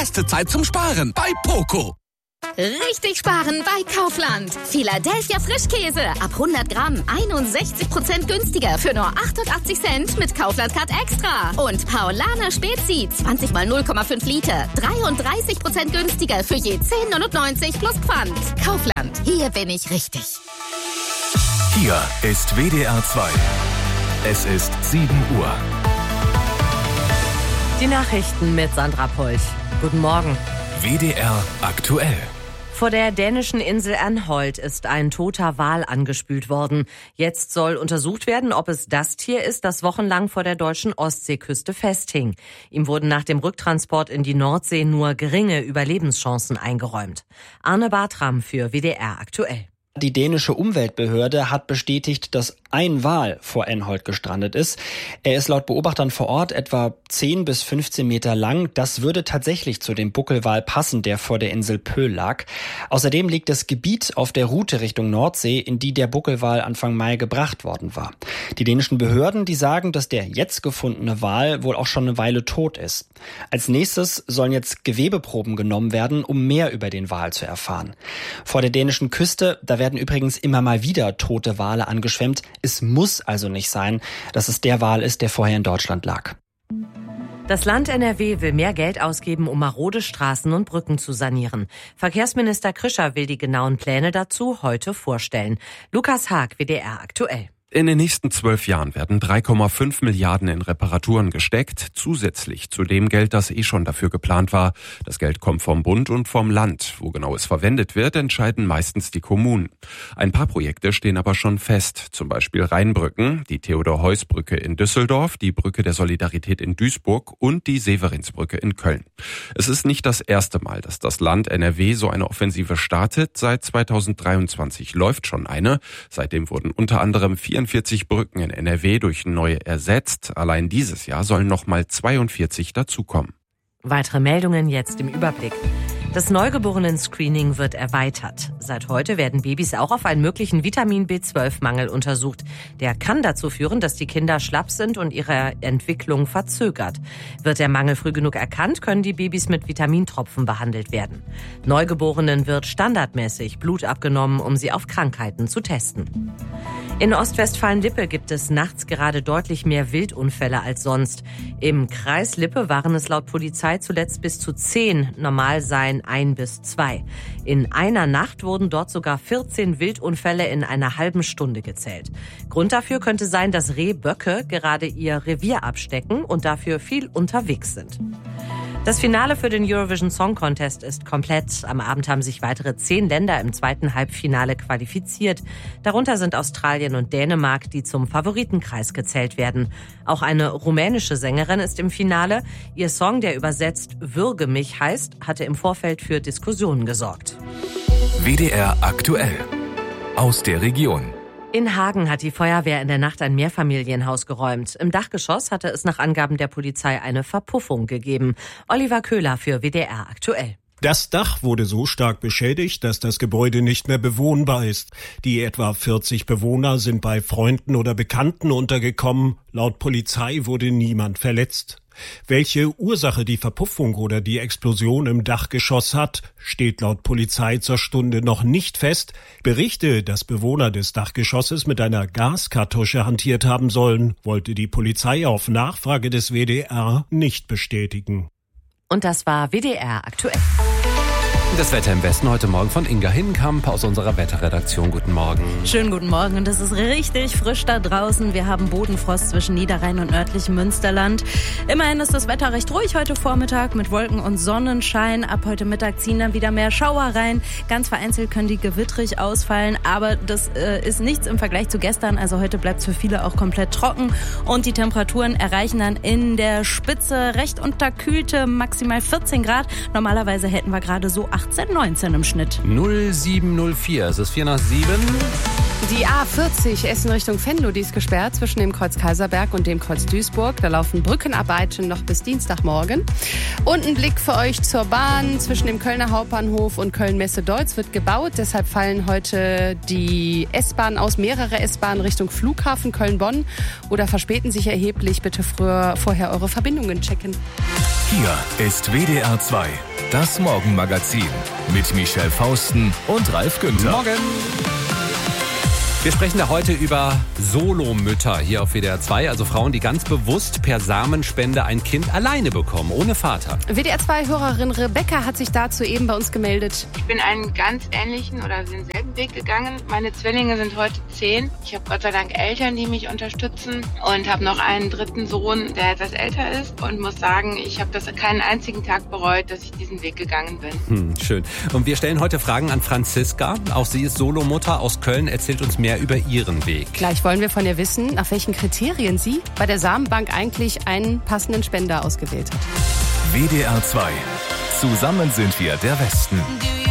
beste Zeit zum Sparen bei Poco. Richtig sparen bei Kaufland. Philadelphia Frischkäse. Ab 100 Gramm 61% günstiger für nur 88 Cent mit Kaufland Card Extra. Und Paulaner Spezi 20 mal 0,5 Liter. 33% günstiger für je 10,99 plus Pfand. Kaufland. Hier bin ich richtig. Hier ist WDR 2. Es ist 7 Uhr. Die Nachrichten mit Sandra Polch. Guten Morgen. WDR aktuell. Vor der dänischen Insel Anholt ist ein toter Wal angespült worden. Jetzt soll untersucht werden, ob es das Tier ist, das wochenlang vor der deutschen Ostseeküste festhing. Ihm wurden nach dem Rücktransport in die Nordsee nur geringe Überlebenschancen eingeräumt. Arne Bartram für WDR aktuell. Die dänische Umweltbehörde hat bestätigt, dass ein Wal vor Anholt gestrandet ist. Er ist laut Beobachtern vor Ort etwa 10 bis 15 Meter lang. Das würde tatsächlich zu dem Buckelwal passen, der vor der Insel Pöhl lag. Außerdem liegt das Gebiet auf der Route Richtung Nordsee, in die der Buckelwal Anfang Mai gebracht worden war. Die dänischen Behörden, die sagen, dass der jetzt gefundene Wal wohl auch schon eine Weile tot ist. Als nächstes sollen jetzt Gewebeproben genommen werden, um mehr über den Wal zu erfahren. Vor der dänischen Küste, da werden übrigens immer mal wieder tote Wale angeschwemmt. Es muss also nicht sein, dass es der Wal ist, der vorher in Deutschland lag. Das Land NRW will mehr Geld ausgeben, um marode Straßen und Brücken zu sanieren. Verkehrsminister Krischer will die genauen Pläne dazu heute vorstellen. Lukas Haag, WDR aktuell. In den nächsten 12 Jahren werden 3,5 Milliarden in Reparaturen gesteckt, zusätzlich zu dem Geld, das schon dafür geplant war. Das Geld kommt vom Bund und vom Land. Wo genau es verwendet wird, entscheiden meistens die Kommunen. Ein paar Projekte stehen aber schon fest, zum Beispiel Rheinbrücken, die Theodor-Heuss-Brücke in Düsseldorf, die Brücke der Solidarität in Duisburg und die Severinsbrücke in Köln. Es ist nicht das erste Mal, dass das Land NRW so eine Offensive startet. Seit 2023 läuft schon eine. Seitdem wurden unter anderem 44 Brücken in NRW durch neue ersetzt. Allein dieses Jahr sollen nochmal 42 dazukommen. Weitere Meldungen jetzt im Überblick. Das Neugeborenen-Screening wird erweitert. Seit heute werden Babys auch auf einen möglichen Vitamin-B12-Mangel untersucht. Der kann dazu führen, dass die Kinder schlapp sind und ihre Entwicklung verzögert. Wird der Mangel früh genug erkannt, können die Babys mit Vitamintropfen behandelt werden. Neugeborenen wird standardmäßig Blut abgenommen, um sie auf Krankheiten zu testen. In Ostwestfalen-Lippe gibt es nachts gerade deutlich mehr Wildunfälle als sonst. Im Kreis Lippe waren es laut Polizei zuletzt bis zu 10, normal seien 1 bis 2. In einer Nacht wurden dort sogar 14 Wildunfälle in einer halben Stunde gezählt. Grund dafür könnte sein, dass Rehböcke gerade ihr Revier abstecken und dafür viel unterwegs sind. Das Finale für den Eurovision Song Contest ist komplett. Am Abend haben sich weitere 10 Länder im zweiten Halbfinale qualifiziert. Darunter sind Australien und Dänemark, die zum Favoritenkreis gezählt werden. Auch eine rumänische Sängerin ist im Finale. Ihr Song, der übersetzt "Würge mich" heißt, hatte im Vorfeld für Diskussionen gesorgt. WDR aktuell. Aus der Region. In Hagen hat die Feuerwehr in der Nacht ein Mehrfamilienhaus geräumt. Im Dachgeschoss hatte es nach Angaben der Polizei eine Verpuffung gegeben. Oliver Köhler für WDR aktuell. Das Dach wurde so stark beschädigt, dass das Gebäude nicht mehr bewohnbar ist. Die etwa 40 Bewohner sind bei Freunden oder Bekannten untergekommen. Laut Polizei wurde niemand verletzt. Welche Ursache die Verpuffung oder die Explosion im Dachgeschoss hat, steht laut Polizei zur Stunde noch nicht fest. Berichte, dass Bewohner des Dachgeschosses mit einer Gaskartusche hantiert haben sollen, wollte die Polizei auf Nachfrage des WDR nicht bestätigen. Und das war WDR aktuell. Das Wetter im Westen heute Morgen von Inga Hinkamp aus unserer Wetterredaktion. Guten Morgen. Schönen guten Morgen und es ist richtig frisch da draußen. Wir haben Bodenfrost zwischen Niederrhein und nördlichem Münsterland. Immerhin ist das Wetter recht ruhig heute Vormittag mit Wolken und Sonnenschein. Ab heute Mittag ziehen dann wieder mehr Schauer rein. Ganz vereinzelt können die gewittrig ausfallen, aber das ist nichts im Vergleich zu gestern. Also heute bleibt es für viele auch komplett trocken und die Temperaturen erreichen dann in der Spitze recht unterkühlte maximal 14 Grad. Normalerweise hätten wir gerade so 18, 19 im Schnitt. 0704, es ist 4 nach 7. Die A40 Essen Richtung Venlo, die ist gesperrt zwischen dem Kreuz Kaiserberg und dem Kreuz Duisburg. Da laufen Brückenarbeiten noch bis Dienstagmorgen. Und ein Blick für euch zur Bahn. Zwischen dem Kölner Hauptbahnhof und Köln-Messe-Deutz wird gebaut. Deshalb fallen heute die S-Bahnen aus, mehrere S-Bahnen Richtung Flughafen Köln-Bonn oder verspäten sich erheblich. Bitte vorher eure Verbindungen checken. Hier ist WDR 2. Das Morgenmagazin mit Michelle Fausten und Ralf Günther. Morgen! Wir sprechen da heute über Solomütter hier auf WDR 2, also Frauen, die ganz bewusst per Samenspende ein Kind alleine bekommen, ohne Vater. WDR 2-Hörerin Rebecca hat sich dazu eben bei uns gemeldet. Ich bin einen ganz ähnlichen oder denselben Weg gegangen. Meine Zwillinge sind heute 10. Ich habe Gott sei Dank Eltern, die mich unterstützen und habe noch einen dritten Sohn, der etwas älter ist und muss sagen, ich habe das keinen einzigen Tag bereut, dass ich diesen Weg gegangen bin. Schön. Und wir stellen heute Fragen an Franziska. Auch sie ist Solomutter aus Köln, erzählt uns mehr über ihren Weg. Gleich wollen wir von ihr wissen, nach welchen Kriterien sie bei der Samenbank eigentlich einen passenden Spender ausgewählt hat. WDR 2. Zusammen sind wir der Westen.